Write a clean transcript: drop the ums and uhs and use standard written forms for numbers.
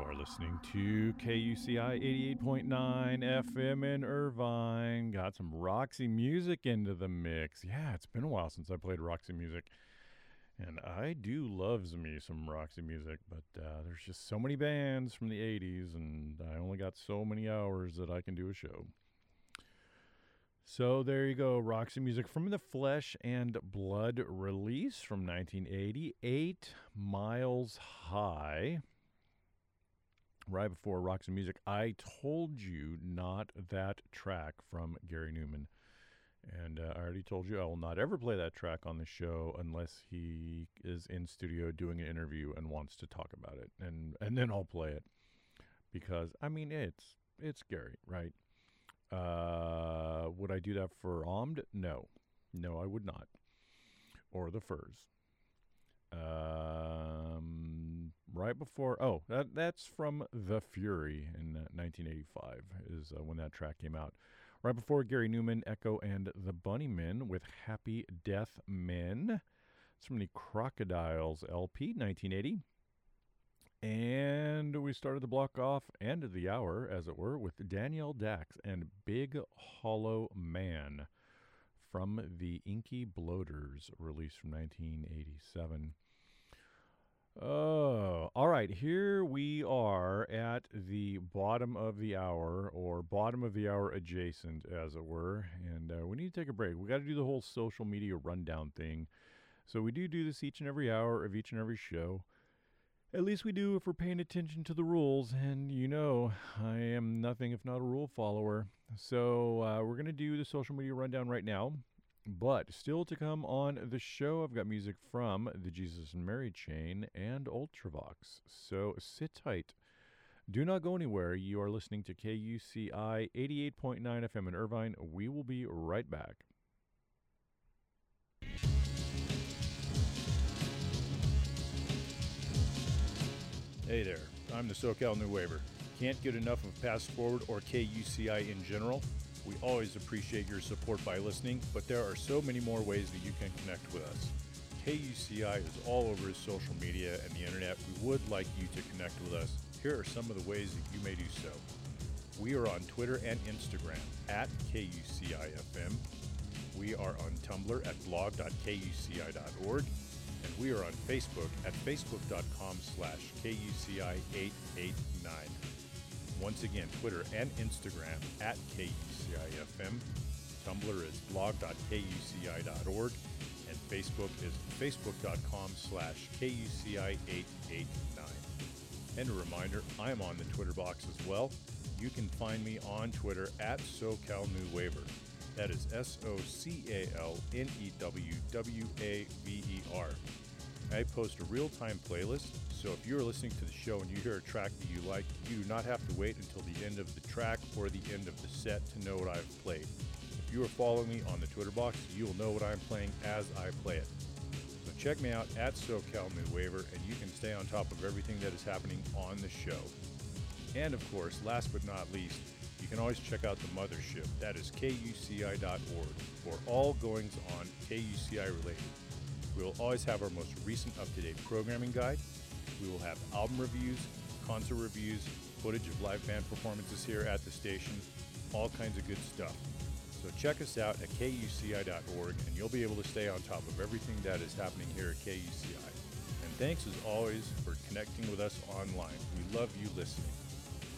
Listening to KUCI 88.9 FM in Irvine. Got some Roxy music into the mix. Yeah, it's been a while since I played Roxy music. And I do love me some Roxy music, but there's just so many bands from the 80s, and I only got so many hours that I can do a show. So there you go, Roxy music from the Flesh and Blood release from 1980, 8 Miles High. Right before Roxy Music, I Told You Not That track from Gary Newman. And I already told you I will not ever play that track on the show unless he is in studio doing an interview and wants to talk about it. And then I'll play it. Because, I mean, it's Gary, right? Would I do that for Omd? No. No, I would not. Or the Furs. Right before, that's from The Fury in 1985 is when that track came out. Right before Gary Newman, Echo, and the Bunnymen with Happy Death Men. It's from the Crocodiles LP, 1980. And we started the block off, end of the hour, as it were, with Danielle Dax and Big Hollow Man from the Inky Bloaters, released from 1987. Oh, all right. Here we are at the bottom of the hour, or bottom of the hour adjacent, as it were. And we need to take a break. We got to do the whole social media rundown thing. So we do this each and every hour of each and every show. At least we do if we're paying attention to the rules. And you know, I am nothing if not a rule follower. So we're going to do the social media rundown right now. But still to come on the show, I've got music from the Jesus and Mary Chain and Ultravox. So sit tight. Do not go anywhere. You are listening to KUCI 88.9 FM in Irvine. We will be right back. Hey there, I'm the SoCal New Waiver. Can't get enough of Pass Forward or KUCI in general? We always appreciate your support by listening, but there are so many more ways that you can connect with us. KUCI is all over social media and the internet. We would like you to connect with us. Here are some of the ways that you may do so. We are on Twitter and Instagram at KUCIFM. We are on Tumblr at blog.kuci.org. And we are on Facebook at facebook.com/KUCI889. Once again, Twitter and Instagram at KUCIFM. Tumblr is blog.kuci.org. And Facebook is facebook.com/KUCI889. And a reminder, I am on the Twitter box as well. You can find me on Twitter at SoCal New Waiver. That is SoCalNEWWAVER. I post a real-time playlist, so if you're listening to the show and you hear a track that you like, you do not have to wait until the end of the track or the end of the set to know what I've played. If you are following me on the Twitter box, you will know what I'm playing as I play it. So check me out at SoCal New Waiver, and you can stay on top of everything that is happening on the show. And of course, last but not least, you can always check out the mothership. That is KUCI.org for all goings on KUCI related. We will always have our most recent up-to-date programming guide. We will have album reviews, concert reviews, footage of live band performances here at the station, all kinds of good stuff. So check us out at KUCI.org and you'll be able to stay on top of everything that is happening here at KUCI. And thanks as always for connecting with us online. We love you listening.